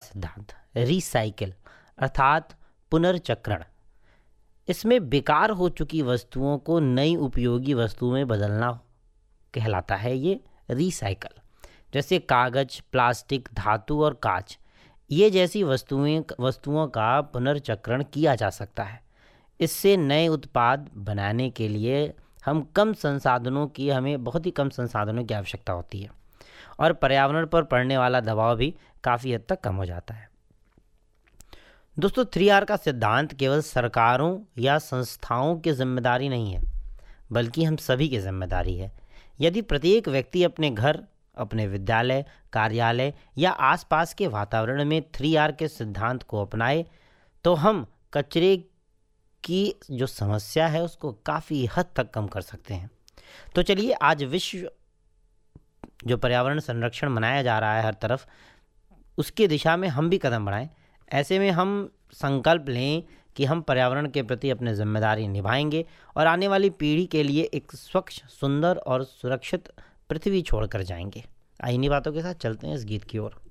सिद्धांत, रिसाइकिल अर्थात पुनर्चक्रण। इसमें बेकार हो चुकी वस्तुओं को नई उपयोगी वस्तु में बदलना कहलाता है ये रिसाइकल। जैसे कागज, प्लास्टिक, धातु और कांच, ये जैसी वस्तुओं का पुनर्चक्रण किया जा सकता है। इससे नए उत्पाद बनाने के लिए हमें बहुत ही कम संसाधनों की आवश्यकता होती है और पर्यावरण पर पड़ने वाला दबाव भी काफ़ी हद तक कम हो जाता है। दोस्तों, 3R का सिद्धांत केवल सरकारों या संस्थाओं की जिम्मेदारी नहीं है, बल्कि हम सभी की जिम्मेदारी है। यदि प्रत्येक व्यक्ति अपने घर, अपने विद्यालय, कार्यालय या आसपास के वातावरण में 3R के सिद्धांत को अपनाए तो हम कचरे की जो समस्या है उसको काफ़ी हद तक कम कर सकते हैं। तो चलिए, आज विश्व जो पर्यावरण संरक्षण मनाया जा रहा है हर तरफ, उसकी दिशा में हम भी कदम बढ़ाएं। ऐसे में हम संकल्प लें कि हम पर्यावरण के प्रति अपनी जिम्मेदारी निभाएंगे और आने वाली पीढ़ी के लिए एक स्वच्छ, सुंदर और सुरक्षित पृथ्वी छोड़कर जाएंगे। इन्हीं बातों के साथ चलते हैं इस गीत की ओर।